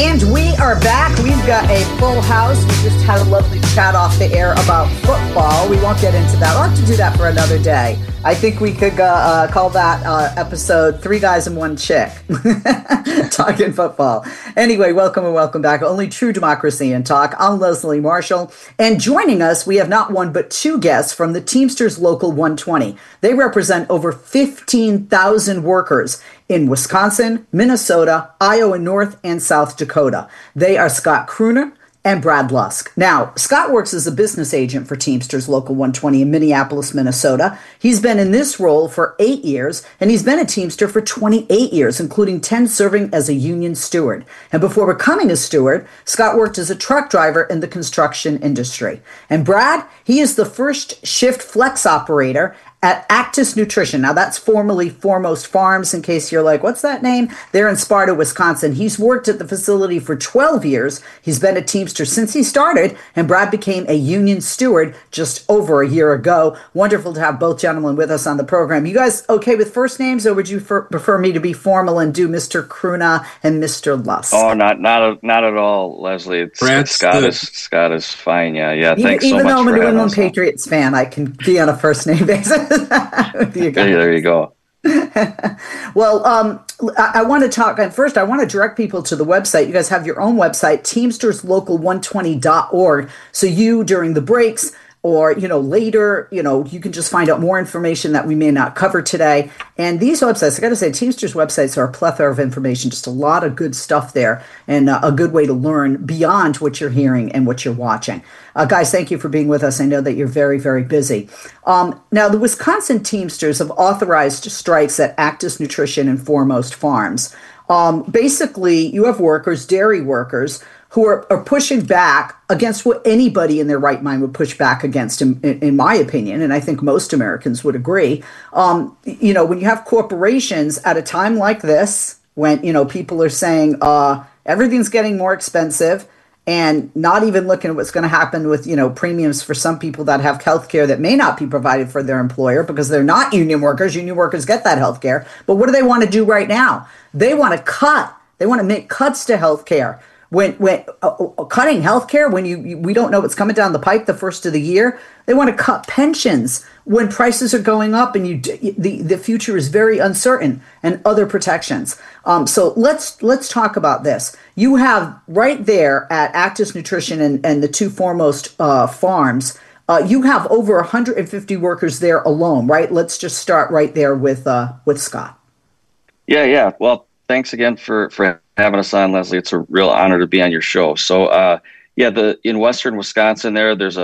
And we are back. We've got a full house. We just had a lovely chat off the air about football. We won't get into that. We'll have to do that for another day. I think we could call that episode Three Guys and One Chick, talking football. Anyway, welcome and welcome back. Only true democracy and talk. I'm Leslie Marshall. And joining us, we have not one but two guests from the Teamsters Local 120. They represent over 15,000 workers in Wisconsin, Minnesota, Iowa, North, and South Dakota. They are Scott Kruner and Brad Lusk. Now, Scott works as a business agent for Teamsters Local 120 in Minneapolis, Minnesota. He's been in this role for 8 years, and he's been a Teamster for 28 years, including 10 serving as a union steward. And before becoming a steward, Scott worked as a truck driver in the construction industry. And Brad, he is the first shift flex operator at Actis Nutrition. Now, that's formerly Foremost Farms, in case you're like, what's that name? They're in Sparta, Wisconsin. He's worked at the facility for 12 years. He's been a Teamster since he started, and Brad became a union steward just over a year ago. Wonderful to have both gentlemen with us on the program. You guys okay with first names, or would you prefer me to be formal and do Mr. Kruna and Mr. Lusk? Oh, not at all, Leslie. Scott is fine. Yeah. Thanks so much for having us. Even though I'm a New England Patriots fan, I can be on a first name basis. There you go. Well, I want to talk, and first I want to direct people to the website. You guys have your own website, teamsterslocal120.org. So you, during the breaks, or, later, you can just find out more information that we may not cover today. And these websites, I got to say, Teamsters websites are a plethora of information, just a lot of good stuff there, and a good way to learn beyond what you're hearing and what you're watching. Guys, thank you for being with us. I know that you're very, very busy. Now, the Wisconsin Teamsters have authorized strikes at Actis Nutrition and Foremost Farms. Basically, you have workers, dairy workers, who are pushing back against what anybody in their right mind would push back against, in my opinion, and I think most Americans would agree. When you have corporations at a time like this, when, people are saying everything's getting more expensive, and not even looking at what's going to happen with, premiums for some people that have health care that may not be provided for their employer because they're not union workers. Union workers get that health care. But what do they want to do right now? They want to cut. They want to make cuts to health care. When cutting healthcare, when we don't know what's coming down the pipe the first of the year, they want to cut pensions when prices are going up and the future is very uncertain, and other protections. So let's talk about this. You have right there at Actis Nutrition and the two Foremost farms, you have over 150 workers there alone, right? Let's just start right there with Scott. Yeah. Well, thanks again for having us on, Leslie. It's a real honor to be on your show. So, in Western Wisconsin,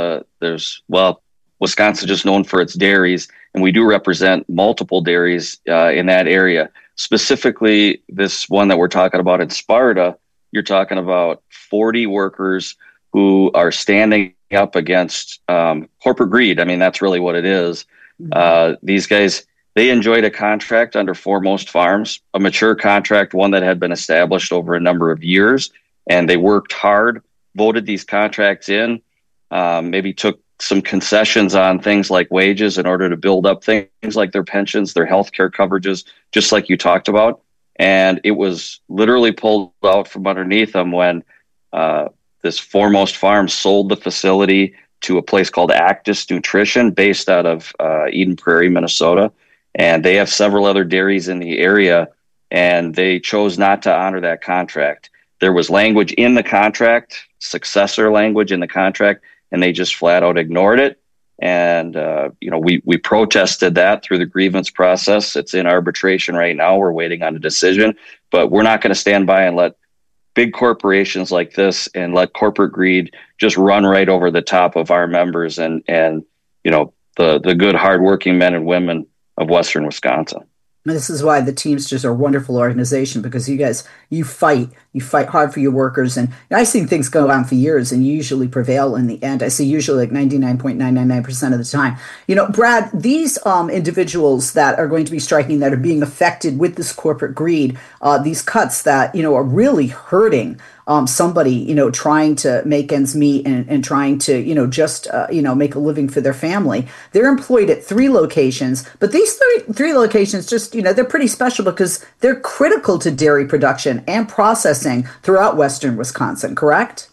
Wisconsin just known for its dairies, and we do represent multiple dairies in that area. Specifically, this one that we're talking about in Sparta, you're talking about 40 workers who are standing up against corporate greed. I mean, that's really what it is. These guys, they enjoyed a contract under Foremost Farms, a mature contract, one that had been established over a number of years, and they worked hard, voted these contracts in, maybe took some concessions on things like wages in order to build up things like their pensions, their health care coverages, just like you talked about. And it was literally pulled out from underneath them when this Foremost Farms sold the facility to a place called Actis Nutrition based out of Eden Prairie, Minnesota. And they have several other dairies in the area, and they chose not to honor that contract. There was language in the contract, successor language in the contract, and they just flat out ignored it. And, we protested that through the grievance process. It's in arbitration right now. We're waiting on a decision, but we're not going to stand by and let big corporations like this and let corporate greed just run right over the top of our members and the good, hardworking men and women of Western Wisconsin. This is why the Teamsters are a wonderful organization, because you guys, you fight hard for your workers. And I've seen things go on for years and you usually prevail in the end. I see usually like 99.999% of the time. Brad, these individuals that are going to be striking, that are being affected with this corporate greed, these cuts that, are really hurting somebody, trying to make ends meet and trying to, just, make a living for their family. They're employed at 3 locations, but these three locations just, they're pretty special because they're critical to dairy production and processing throughout Western Wisconsin, correct?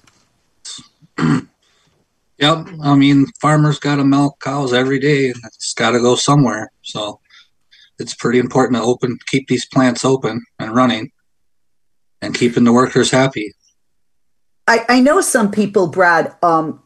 Yep. I mean, farmers got to milk cows every day, and it's got to go somewhere. So it's pretty important to keep these plants open and running and keeping the workers happy. I know some people, Brad,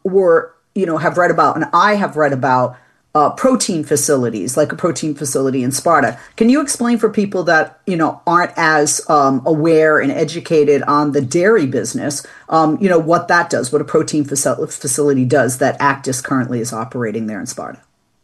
have read about, and I have read about protein facilities, like a protein facility in Sparta. Can you explain for people that, aren't as aware and educated on the dairy business, what that does, what a protein facility does that Actis currently is operating there in Sparta?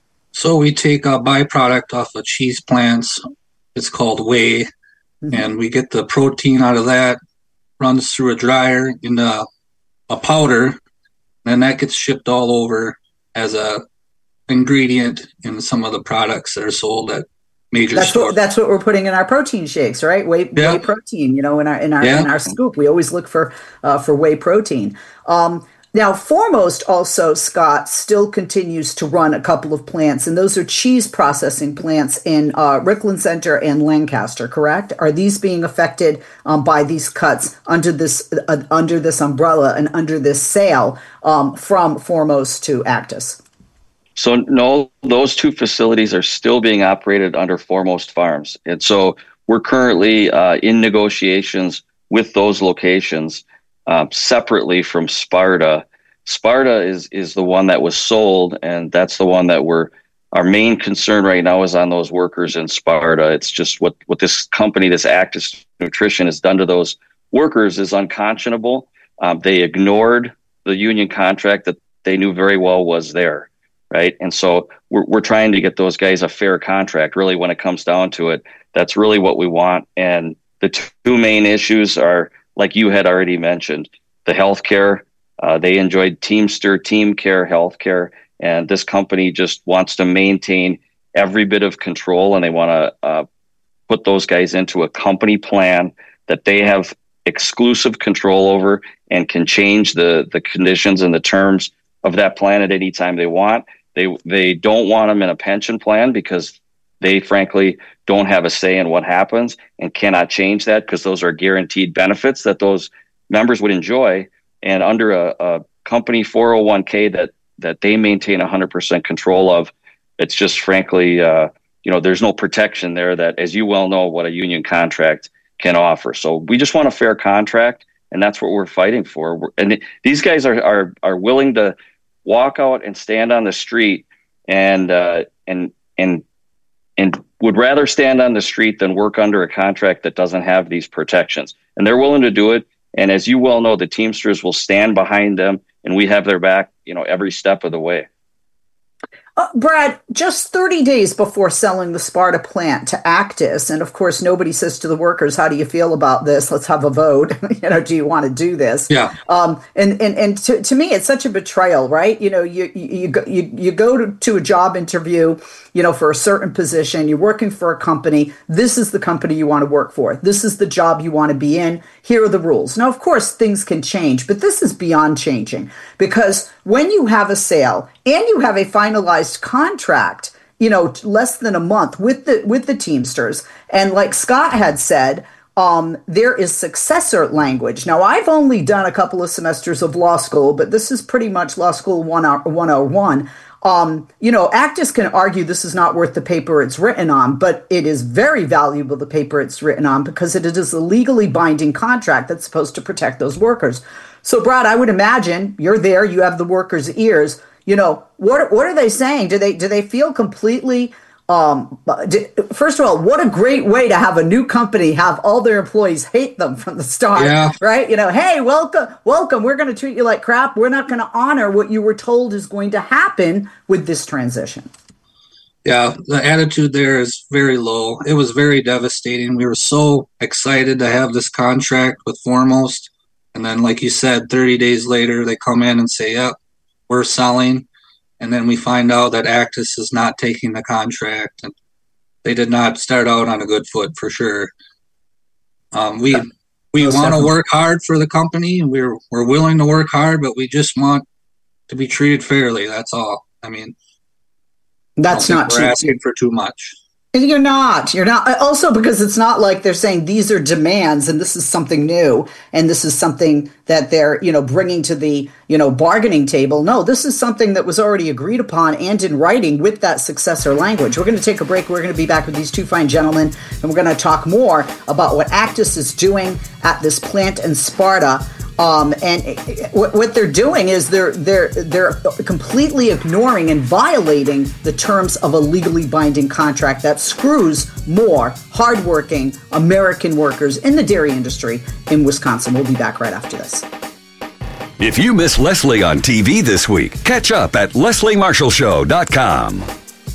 So we take a byproduct off of cheese plants. It's called whey, and we get the protein out of that, runs through a dryer into a powder, and that gets shipped all over as a ingredient in some of the products that are sold at major stores. That's what we're putting in our protein shakes, right? Whey protein, in our scoop. We always look for whey protein. Now, Foremost also, Scott, still continues to run a couple of plants, and those are cheese processing plants in Richland Center and Lancaster, correct? Are these being affected by these cuts under this umbrella and under this sale from Foremost to Actis? So no, those 2 facilities are still being operated under Foremost Farms. And so we're currently in negotiations with those locations separately from Sparta. Sparta is the one that was sold, and that's the one that our main concern right now is on those workers in Sparta. It's just what this company, this Actis Nutrition, has done to those workers is unconscionable. They ignored the union contract that they knew very well was there. Right. And so we're trying to get those guys a fair contract. Really, when it comes down to it, that's really what we want. And the 2 main issues are, like you had already mentioned, the healthcare. They enjoyed Teamster Team Care healthcare, and this company just wants to maintain every bit of control, and they want to put those guys into a company plan that they have exclusive control over and can change the conditions and the terms of that plan at any time they want. They don't want them in a pension plan because they frankly don't have a say in what happens and cannot change that because those are guaranteed benefits that those members would enjoy. And under a company 401k that they maintain 100% control of, it's just frankly, there's no protection there that, as you well know, what a union contract can offer. So we just want a fair contract, and that's what we're fighting for. And these guys are willing to walk out and stand on the street and would rather stand on the street than work under a contract that doesn't have these protections. And they're willing to do it. And as you well know, the Teamsters will stand behind them, and we have their back, every step of the way. Brad, just 30 days before selling the Sparta plant to Actis, and of course, nobody says to the workers, "How do you feel about this? Let's have a vote. Do you want to do this?" Yeah. And to me, it's such a betrayal, right? You go to a job interview, for a certain position. You're working for a company. This is the company you want to work for. This is the job you want to be in. Here are the rules. Now, of course, things can change, but this is beyond changing, because when you have a sale and you have a finalized contract, less than a month with the Teamsters, and like Scott had said, there is successor language. Now, I've only done a couple of semesters of law school, but this is pretty much law school 101. Actis can argue this is not worth the paper it's written on, but it is very valuable, the paper it's written on, because it is a legally binding contract that's supposed to protect those workers. So, Brad, I would imagine you're there, you have the workers' ears. What are they saying? Do they feel completely? First of all, what a great way to have a new company have all their employees hate them from the start, right? Hey, welcome. We're going to treat you like crap. We're not going to honor what you were told is going to happen with this transition. Yeah, the attitude there is very low. It was very devastating. We were so excited to have this contract with Foremost. And then, like you said, 30 days later, they come in and say, yep, we're selling. And then we find out that Actis is not taking the contract. And they did not start out on a good foot for sure. We We want to work hard for the company. We're willing to work hard, but we just want to be treated fairly. That's all. I mean, that's not we're asking for too much. You're not. Also, because it's not like they're saying these are demands and this is something new and this is something that they're, bringing to the, bargaining table. No, this is something that was already agreed upon and in writing with that successor language. We're going to take a break. We're going to be back with these two fine gentlemen, and we're going to talk more about what Actis is doing at this plant in Sparta. And what they're doing is they're completely ignoring and violating the terms of a legally binding contract that screws more hardworking American workers in the dairy industry in Wisconsin. We'll be back right after this. If you miss Leslie on TV this week, catch up at lesliemarshallshow.com.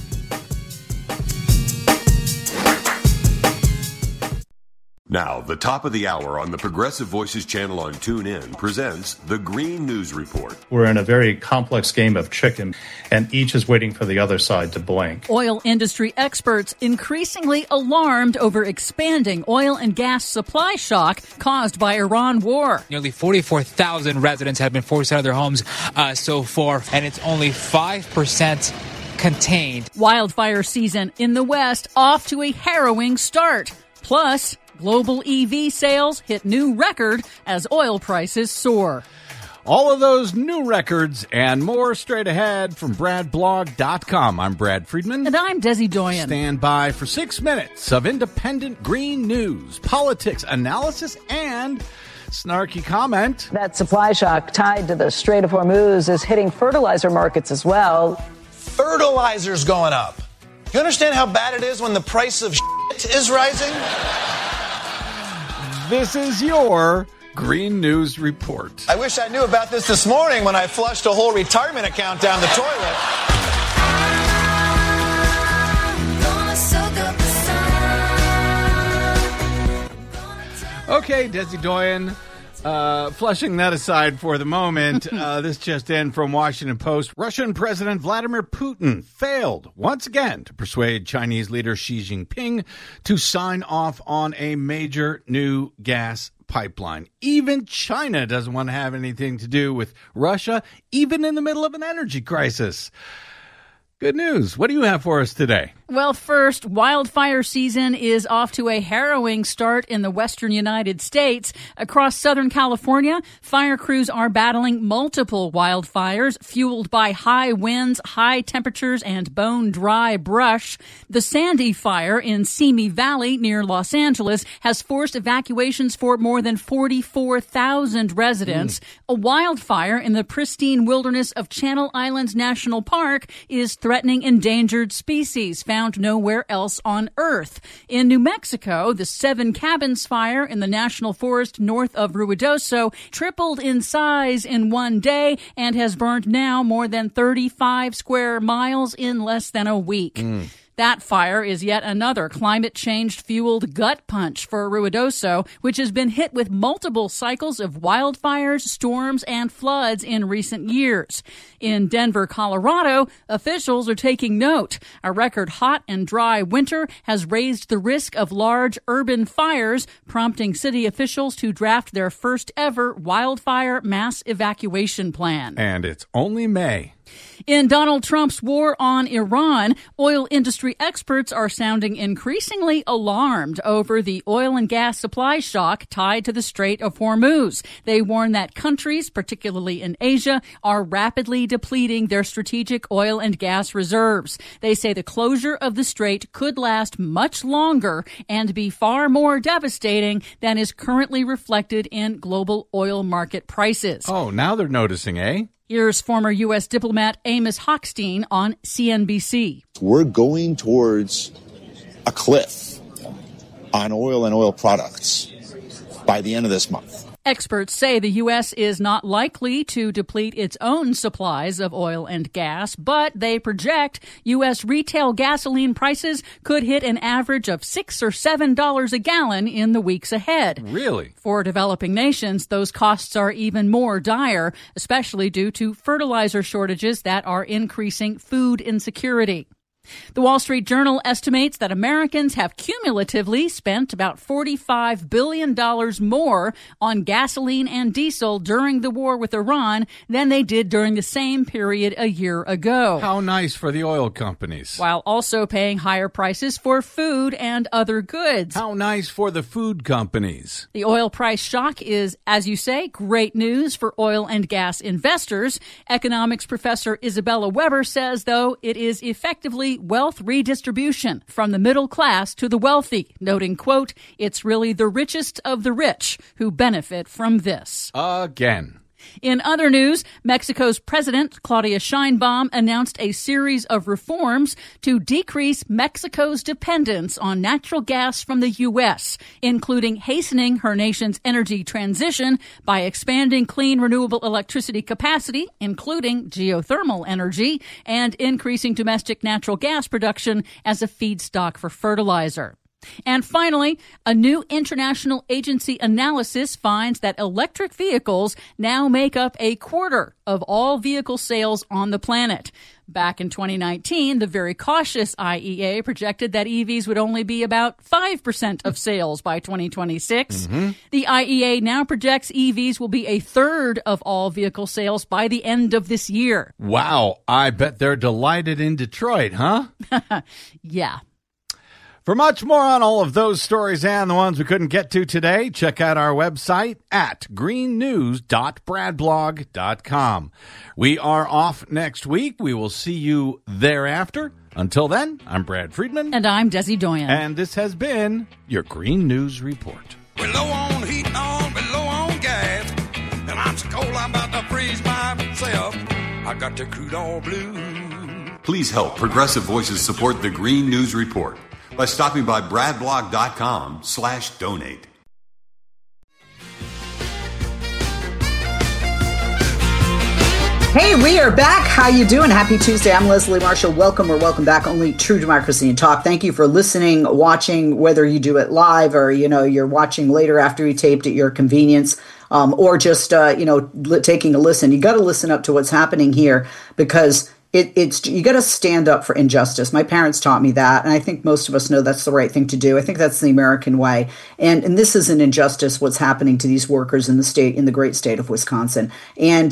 Now, the top of the hour on the Progressive Voices channel on TuneIn presents the Green News Report. We're in a very complex game of chicken, and each is waiting for the other side to blink. Oil industry experts increasingly alarmed over expanding oil and gas supply shock caused by Iran war. Nearly 44,000 residents have been forced out of their homes so far, and it's only 5% contained. Wildfire season in the West off to a harrowing start. Plus, global EV sales hit new record as oil prices soar. All of those new records and more straight ahead from BradBlog.com. I'm Brad Friedman. And I'm Desi Doyen. Stand by for 6 minutes of independent green news, politics, analysis, and snarky comment. That supply shock tied to the Strait of Hormuz is hitting fertilizer markets as well. Fertilizer's going up. You understand how bad it is when the price of shit is rising? This is your Green News Report. I wish I knew about this morning when I flushed a whole retirement account down the toilet. Okay, Desi Doyen, flushing that aside for the moment, this just in from Washington Post. Russian President Vladimir Putin failed once again to persuade Chinese leader Xi Jinping to sign off on a major new gas pipeline. Even China doesn't want to have anything to do with Russia, even in the middle of an energy crisis. Good news. What do you have for us today? Well, first, wildfire season is off to a harrowing start in the western United States. Across Southern California, fire crews are battling multiple wildfires fueled by high winds, high temperatures, and bone-dry brush. The Sandy Fire in Simi Valley near Los Angeles has forced evacuations for more than 44,000 residents. A wildfire in the pristine wilderness of Channel Islands National Park is threatening endangered species found nowhere else on Earth. In New Mexico, the Seven Cabins Fire in the National Forest north of Ruidoso tripled in size in one day and has burned now more than 35 square miles in less than a week. That fire is yet another climate change-fueled gut punch for Ruidoso, which has been hit with multiple cycles of wildfires, storms, and floods in recent years. In Denver, Colorado, officials are taking note. A record hot and dry winter has raised the risk of large urban fires, prompting city officials to draft their first ever wildfire mass evacuation plan. And it's only May. In Donald Trump's war on Iran, oil industry experts are sounding increasingly alarmed over the oil and gas supply shock tied to the Strait of Hormuz. They warn that countries, particularly in Asia, are rapidly depleting their strategic oil and gas reserves. They say the closure of the strait could last much longer and be far more devastating than is currently reflected in global oil market prices. Oh, now they're noticing, eh? Here's former U.S. diplomat Amos Hochstein on CNBC. We're going towards a cliff on oil and oil products by the end of this month. Experts say the U.S. is not likely to deplete its own supplies of oil and gas, but they project U.S. retail gasoline prices could hit an average of $6 or $7 a gallon in the weeks ahead. Really? For developing nations, those costs are even more dire, especially due to fertilizer shortages that are increasing food insecurity. The Wall Street Journal estimates that Americans have cumulatively spent about $45 billion more on gasoline and diesel during the war with Iran than they did during the same period a year ago. How nice for the oil companies. While also paying higher prices for food and other goods. How nice for the food companies. The oil price shock is, as you say, great news for oil and gas investors. Economics professor Isabella Weber says, though, it is effectively wealth redistribution from the middle class to the wealthy, noting, quote, it's really the richest of the rich who benefit from this. Again. In other news, Mexico's President Claudia Sheinbaum announced a series of reforms to decrease Mexico's dependence on natural gas from the U.S., including hastening her nation's energy transition by expanding clean renewable electricity capacity, including geothermal energy, and increasing domestic natural gas production as a feedstock for fertilizer. And finally, a new international agency analysis finds that electric vehicles now make up a quarter of all vehicle sales on the planet. Back in 2019, the very cautious IEA projected that EVs would only be about 5% of sales by 2026. The IEA now projects EVs will be a third of all vehicle sales by the end of this year. Wow, I bet they're delighted in Detroit, huh? Yeah. For much more on all of those stories and the ones we couldn't get to today, check out our website at greennews.bradblog.com. We are off next week. We will see you thereafter. Until then, I'm Brad Friedman. And I'm Desi Doyen. And this has been your Green News Report. We're low on heat, we're low on gas. And I'm so cold, I'm about to freeze myself. I got the crude oil blue. Please help Progressive Voices support the Green News Report by stopping by bradblog.com/donate. Hey, we are back. How you doing? Happy Tuesday. I'm Leslie Marshall. Welcome or welcome back. Only true democracy and talk. Thank you for listening, watching, whether you do it live or, you're watching later after you taped at your convenience, or just, taking a listen. You got to listen up to what's happening here because it's you got to stand up for injustice. My parents taught me that, and I think most of us know that's the right thing to do. I think that's the American way. And this is an injustice, what's happening to these workers in the great state of Wisconsin. And,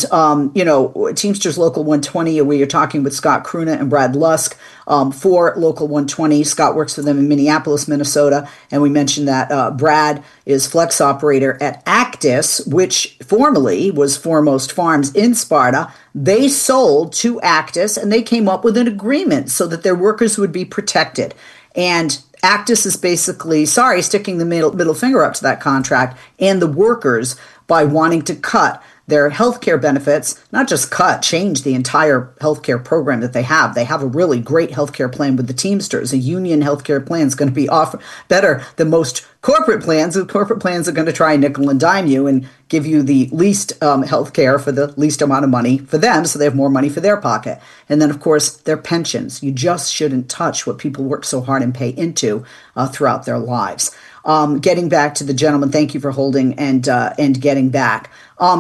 Teamsters Local 120, we are talking with Scott Kruna and Brad Lusk for Local 120. Scott works for them in Minneapolis, Minnesota. And we mentioned that Brad is flex operator at Actis, which formerly was Foremost Farms in Sparta. They sold to Actis, and they came up with an agreement so that their workers would be protected. And Actis is basically, sticking the middle finger up to that contract and the workers by wanting to cut their healthcare benefits, not just change the entire healthcare program that they have. They have a really great healthcare plan with the Teamsters. A union healthcare plan is going to be better than most corporate plans. Corporate plans are going to try nickel and dime you and give you the least healthcare for the least amount of money for them, so they have more money for their pocket. And then, of course, their pensions. You just shouldn't touch what people work so hard and pay into throughout their lives. Getting back to the gentleman, thank you for holding and getting back.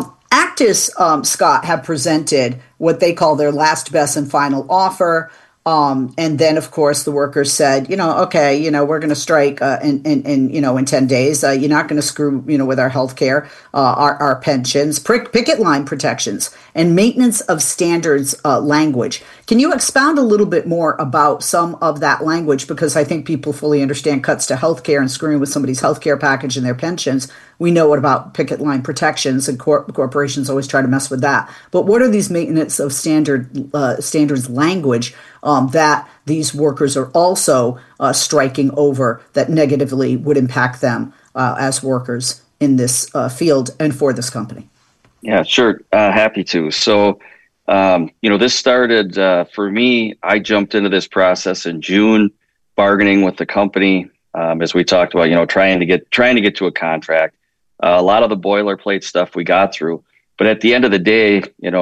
Actis, Scott, have presented what they call their last, best, and final offer. And then, of course, the workers said, okay, we're going to strike in 10 days. You're not going to screw, with our health care, our pensions, picket line protections, and maintenance of standards language. Can you expound a little bit more about some of that language? Because I think people fully understand cuts to health care and screwing with somebody's health care package and their pensions. We know what about picket line protections, and corporations always try to mess with that. But what are these maintenance of standards language that these workers are also striking over that negatively would impact them as workers in this field and for this company? Yeah, sure. Happy to. So, this started for me. I jumped into this process in June, bargaining with the company, as we talked about, trying to get to a contract. A lot of the boilerplate stuff we got through, but at the end of the day,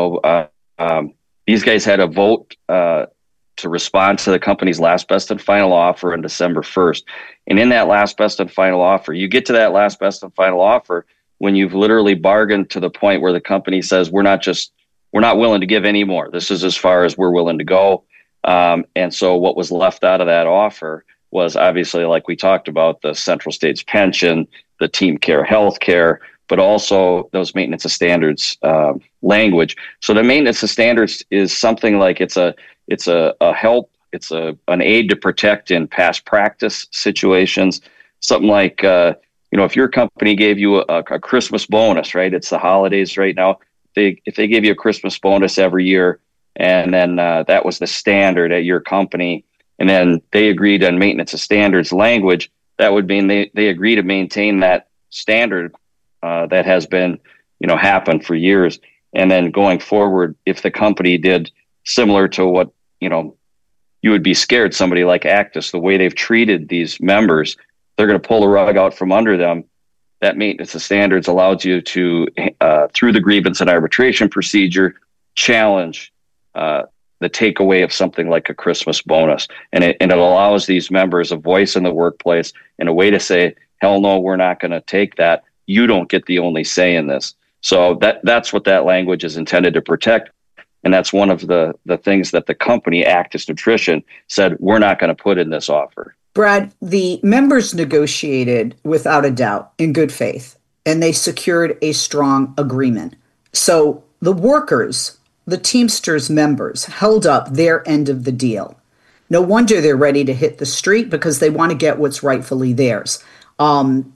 these guys had a vote to respond to the company's last, best, and final offer on December 1st. And in that last, best, and final offer, you get to that last, best, and final offer when you've literally bargained to the point where the company says, we're not willing to give any more. This is as far as we're willing to go. And so what was left out of that offer was obviously, like we talked about, the Central States pension, the team care health care, but also those maintenance of standards language. So the maintenance of standards is something like it's a help, it's an aid to protect in past practice situations. Something like if your company gave you a Christmas bonus, right? It's the holidays right now. If they gave you a Christmas bonus every year, and then that was the standard at your company, and then they agreed on maintenance of standards language, that would mean they agree to maintain that standard that has been, happened for years. And then going forward, if the company did similar to what, you would be scared, somebody like Actis, the way they've treated these members, they're going to pull the rug out from under them. That maintenance of standards allows you to, through the grievance and arbitration procedure, challenge the takeaway of something like a Christmas bonus. And it allows these members a voice in the workplace and a way to say, hell no, we're not going to take that. You don't get the only say in this. So that's what that language is intended to protect. And that's one of the things that the company, Actis Nutrition, said we're not going to put in this offer. Brad, the members negotiated without a doubt in good faith, and they secured a strong agreement. So the workers, the Teamsters members, held up their end of the deal. No wonder they're ready to hit the street, because they want to get what's rightfully theirs. Tom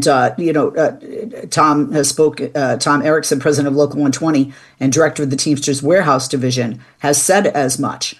has spoken. Tom Erickson, president of Local 120 and director of the Teamsters Warehouse Division, has said as much.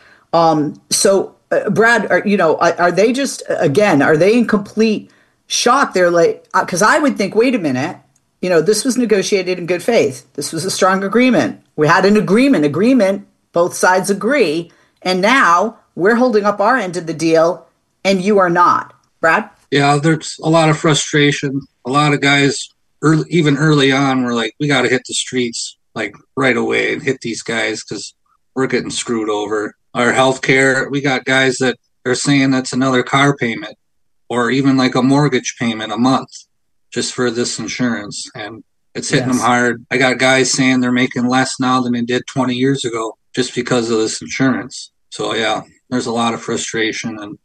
Brad, are they just, again, are they in complete shock? They're like, because I would think, wait a minute, this was negotiated in good faith. This was a strong agreement. We had an agreement, both sides agree, and now we're holding up our end of the deal, and you are not. Brad? Yeah, there's a lot of frustration. A lot of guys, even early on, were like, we got to hit the streets like right away and hit these guys because we're getting screwed over. Our healthcare, we got guys that are saying that's another car payment or even like a mortgage payment a month just for this insurance. And it's hitting them hard. I got guys saying they're making less now than they did 20 years ago just because of this insurance. So, yeah, there's a lot of frustration, and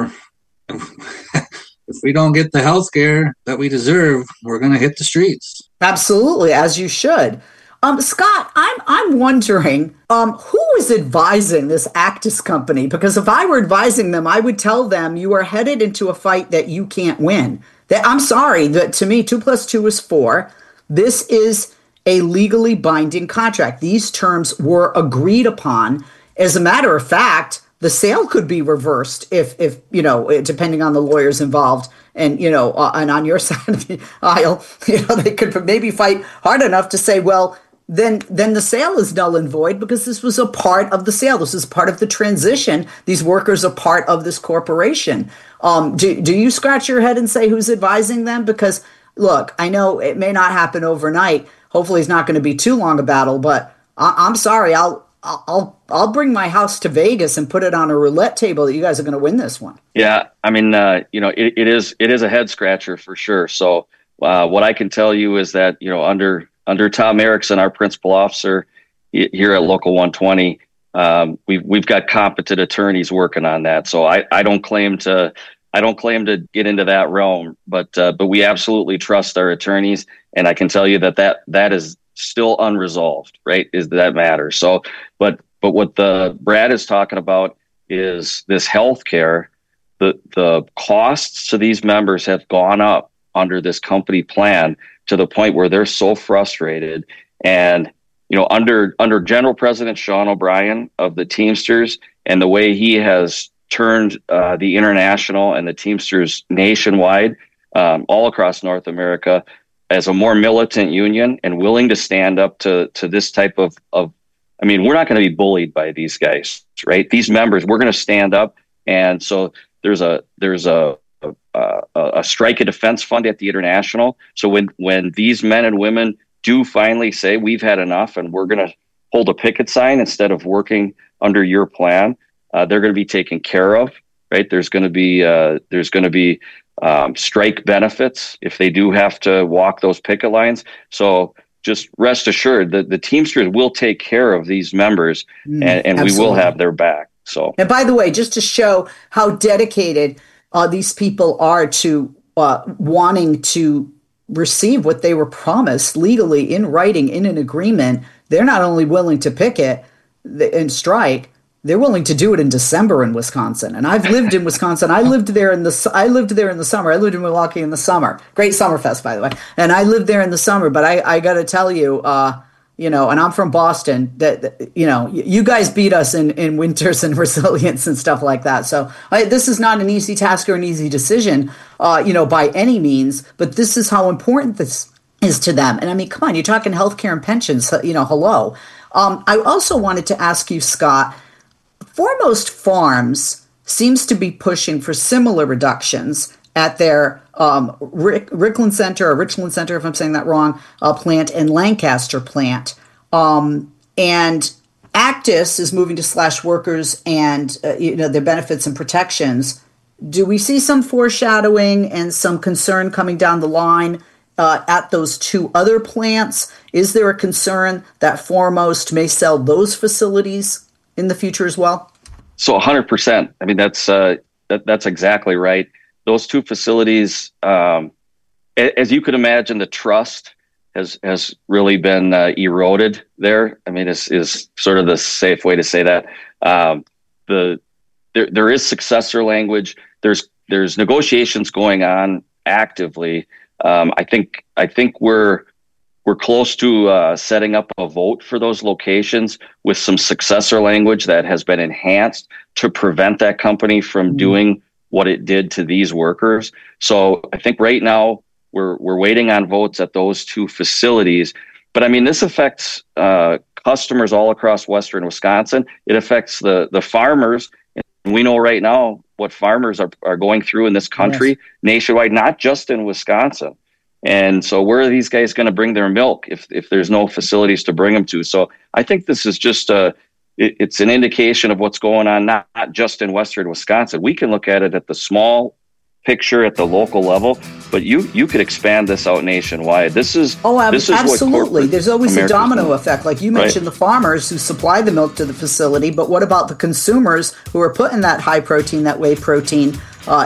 if we don't get the health care that we deserve, we're going to hit the streets. Absolutely, as you should. Scott, I'm wondering who is advising this Actis company? Because if I were advising them, I would tell them you are headed into a fight that you can't win. I'm sorry, that to me, 2 + 2 is 4. This is a legally binding contract. These terms were agreed upon. As a matter of fact, the sale could be reversed if depending on the lawyers involved, and and on your side of the aisle, they could maybe fight hard enough to say, well, then the sale is null and void because this was a part of the sale. This is part of the transition. These workers are part of this corporation. Do you scratch your head and say who's advising them? Because look, I know it may not happen overnight. Hopefully, it's not going to be too long a battle. But I'm sorry, I'll bring my house to Vegas and put it on a roulette table that you guys are going to win this one. Yeah, I mean, it is a head scratcher for sure. So what I can tell you is that under Tom Erickson, our principal officer here at Local 120, we've got competent attorneys working on that. So I don't claim to get into that realm, but we absolutely trust our attorneys, and I can tell you that is still unresolved, right? Is that matter? So, but what the Brad is talking about is this healthcare. The costs to these members have gone up under this company plan to the point where they're so frustrated. And under General President Sean O'Brien of the Teamsters, and the way he has turned the International and the Teamsters nationwide, all across North America, as a more militant union and willing to stand up to this type of I mean, we're not going to be bullied by these guys, right? These members, we're going to stand up. And so there's a strike and defense fund at the International. So when these men and women do finally say we've had enough and we're going to hold a picket sign instead of working under your plan, they're going to be taken care of, right? There's going to be strike benefits if they do have to walk those picket lines. So just rest assured that the Teamsters will take care of these members, and we will have their back. So, and by the way, just to show how dedicated these people are to wanting to receive what they were promised legally in writing in an agreement, they're not only willing to picket and strike, they're willing to do it in December in Wisconsin. And I've lived in Wisconsin. I lived there in the summer. I lived in Milwaukee in the summer. Great Summerfest, by the way. And I lived there in the summer. But I got to tell you, and I'm from Boston, that you guys beat us in winters and resilience and stuff like that. So this is not an easy task or an easy decision, by any means. But this is how important this is to them. And I mean, come on, you're talking healthcare and pensions. Hello. I also wanted to ask you, Scott. Foremost Farms seems to be pushing for similar reductions at their Richland Center, if I'm saying that wrong, plant and Lancaster plant. And Actis is moving to slash workers and their benefits and protections. Do we see some foreshadowing and some concern coming down the line at those two other plants? Is there a concern that Foremost may sell those facilities in the future as well? So 100%. I mean, that's exactly right. Those two facilities, as you could imagine, the trust has really been eroded there. I mean, is sort of the safe way to say that. There is successor language. There's negotiations going on actively. I think we're close to setting up a vote for those locations with some successor language that has been enhanced to prevent that company from doing what it did to these workers. So I think right now we're waiting on votes at those two facilities. But I mean, this affects customers all across Western Wisconsin. It affects the farmers. And we know right now what farmers are going through in this country, nationwide, not just in Wisconsin. And so where are these guys going to bring their milk if there's no facilities to bring them to? So I think this is just it's an indication of what's going on, not just in Western Wisconsin. We can look at it at the small picture at the local level, but you could expand this out nationwide. This is absolutely. There's always a domino effect. Like you mentioned, the farmers who supply the milk to the facility, but what about the consumers who are putting that high protein, that whey protein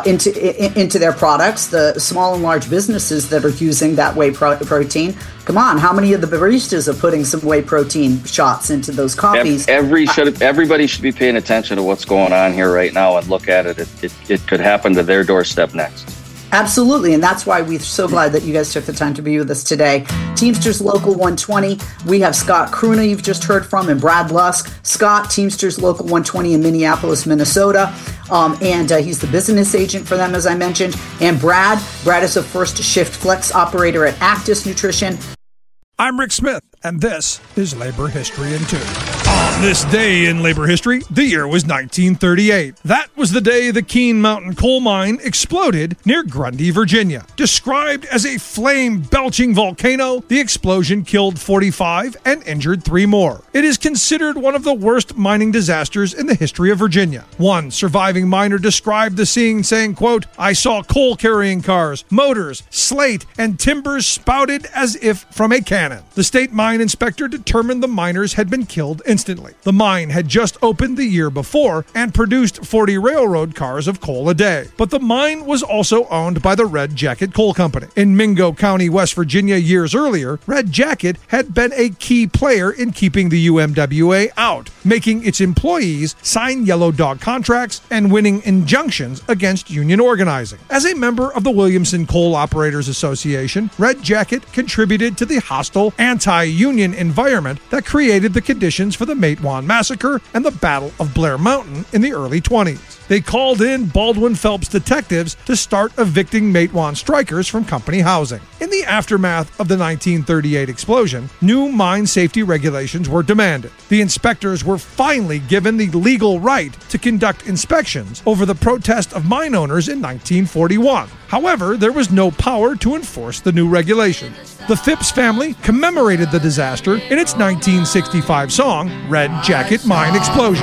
into their products, the small and large businesses that are using that whey protein? Come on, how many of the baristas are putting some whey protein shots into those coffees? Everybody should be paying attention to what's going on here right now and look at it. It could happen to their doorstep next. Absolutely, and that's why we're so glad that you guys took the time to be with us today. Teamsters Local 120, we have Scott Kruna you've just heard from, and Brad Lusk. Scott, Teamsters Local 120 in Minneapolis, Minnesota, and he's the business agent for them, as I mentioned. And Brad is a first shift flex operator at Actis Nutrition. I'm Rick Smith, and this is Labor History in 2. On this day in labor history, the year was 1938. That was the day the Keene Mountain coal mine exploded near Grundy, Virginia. Described as a flame-belching volcano, the explosion killed 45 and injured 3 more. It is considered one of the worst mining disasters in the history of Virginia. One surviving miner described the scene saying, quote, "I saw coal-carrying cars, motors, slate, and timbers spouted as if from a cannon." The state mine inspector determined the miners had been killed instantly. The mine had just opened the year before and produced 40 railroad cars of coal a day. But the mine was also owned by the Red Jacket Coal Company. In Mingo County, West Virginia, years earlier, Red Jacket had been a key player in keeping the UMWA out, making its employees sign yellow dog contracts and winning injunctions against union organizing. As a member of the Williamson Coal Operators Association, Red Jacket contributed to the hostile anti-union environment that created the conditions for the Matewan Massacre and the Battle of Blair Mountain in the early 20s. They called in Baldwin Phelps detectives to start evicting Matewan strikers from company housing. In the aftermath of the 1938 explosion, new mine safety regulations were demanded. The inspectors were finally given the legal right to conduct inspections over the protest of mine owners in 1941. However, there was no power to enforce the new regulations. The Phipps family commemorated the disaster in its 1965 song, Red Jacket Mine Explosion.